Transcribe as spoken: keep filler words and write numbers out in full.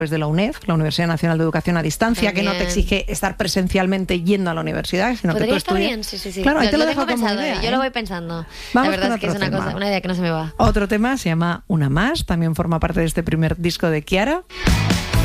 de la UNED, la Universidad Nacional de Educación a Distancia, También. que no te exige estar presencialmente yendo a la universidad, sino que tú Podría estar estudias. bien, sí, sí, sí. Claro, ahí lo, te lo, lo dejo tengo como pensado, idea, yo ¿eh? lo voy pensando. Vamos la verdad con es que es otro una, tema. cosa, una idea que no se me va. Otro tema se llama Una Más, también forma parte de este primer disco de Kiara.